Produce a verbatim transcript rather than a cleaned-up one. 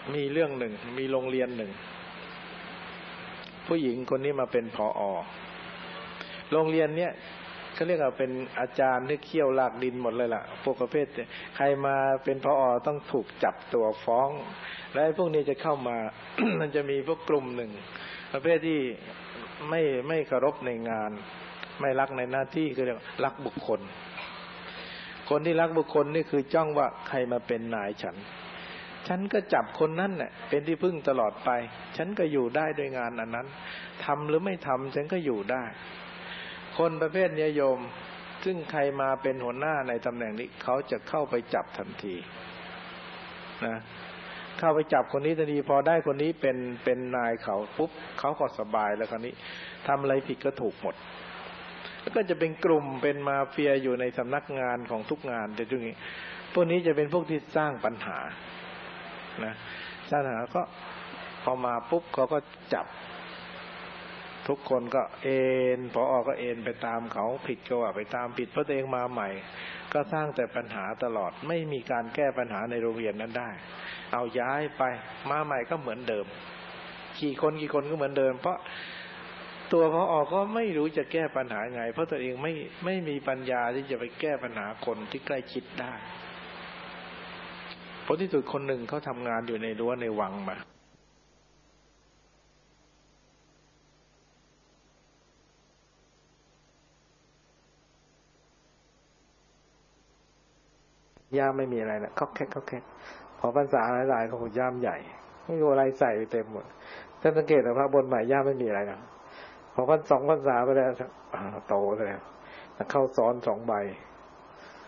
มีเรื่องหนึ่งมีโรงเรียนหนึ่งผู้หญิงคนนี้มาเป็นผอ.โรงเรียนเนี้ยเขาเรียกว่าเป็นอาจารย์ที่เขี้ยวลากดินหมดเลยล่ะพวกประเภทใครมาเป็นผอ.ต้องถูกจับตัวฟ้องและพวกนี้จะเข้ามา มันจะมีพวกกลุ่มหนึ่งประเภทที่ไม่ไม่เคารพในงานไม่รักในหน้าที่คือเรียกรักบุคคลคนที่รักบุคคลนี่คือจ้องว่าใครมาเป็นนายฉันฉันก็จับคนนั้นเนี่ยเป็นที่พึ่งตลอดไปฉันก็อยู่ได้ด้วยงานอันนั้นทำหรือไม่ทำฉันก็อยู่ได้คนประเภทนี้โยมซึ่งใครมาเป็นหัวหน้าในตำแหน่งนี้เขาจะเข้าไปจับทันทีนะเข้าไปจับคนนี้ทันทีพอได้คนนี้เป็นเป็นนายเขาปุ๊บเขาก็สบายแล้วคราวนี้ทำอะไรผิดก็ถูกหมดแล้วก็จะเป็นกลุ่มเป็นมาเฟียอยู่ในสำนักงานของทุกงานแต่ตรงนี้พวกนี้จะเป็นพวกที่สร้างปัญหานะสร้างปัญหาก็พอมาปุ๊บเขาก็จับทุกคนก็เอ็นผอ.ก็เอ็นไปตามเขาผิดก็ว่าไปตามผิดเพราะตัวเองมาใหม่ก็สร้างแต่ปัญหาตลอดไม่มีการแก้ปัญหาในโรงเรียนนั้นได้เอาย้ายไปมาใหม่ก็เหมือนเดิมกี่คนกี่คนก็เหมือนเดิมเพราะตัวผอ.ก็ไม่รู้จะแก้ปัญหาไงเพราะตัวเองไม่ไม่มีปัญญาที่จะไปแก้ปัญหาคนที่ใกล้ชิดได้ผลที่สุดคนหนึ่งเขาทำงานอยู่ในรั้วในวังมาย่ามไม่มีอะไรนะก็แค่ก็แค่พอพรรษาหลายๆก็ย่ามใหญ่ไม่รู้อะไรใส่ไปเต็มหมดท่านสังเกตว่าพระบนใหม่ย่ามไม่มีอะไรนะพอพันสองพรรษาไปแล้วโตเลยเข้าซ้อนสองใบ